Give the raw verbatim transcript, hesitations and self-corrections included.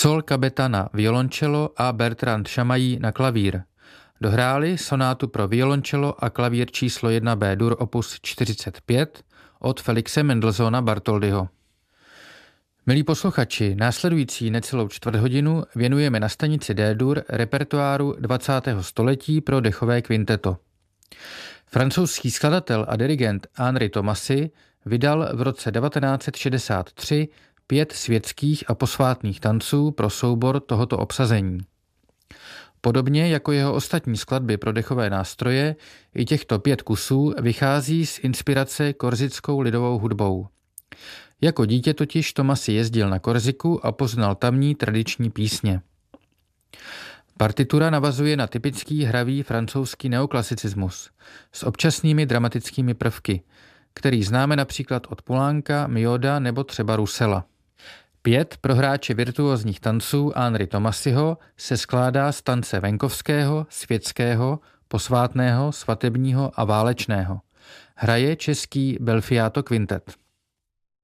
Sol Cabeta na violoncello a Bertrand Chamailly na klavír. Dohráli sonátu pro violoncello a klavír číslo jedna B-dur opus čtyřicet pět od Felixe Mendelssohna Bartholdyho. Milí posluchači, následující necelou čtvrt hodinu věnujeme na stanici D-dur repertoáru dvacátého století pro dechové kvinteto. Francouzský skladatel a dirigent Henri Thomasy vydal v roce devatenáct set šedesát tři pět světských a posvátných tanců pro soubor tohoto obsazení. Podobně jako jeho ostatní skladby pro dechové nástroje, i těchto pět kusů vychází z inspirace korzickou lidovou hudbou. Jako dítě totiž Thomasy jezdil na Korziku a poznal tamní tradiční písně. Partitura navazuje na typický hravý francouzský neoklasicismus s občasnými dramatickými prvky, který známe například od Poulenca, Mioda nebo třeba Roussela. Pět pro hráče virtuózních tanců Henri Thomasyho se skládá z tance venkovského, světského, posvátného, svatebního a válečného. Hraje český Belfiato Quintet.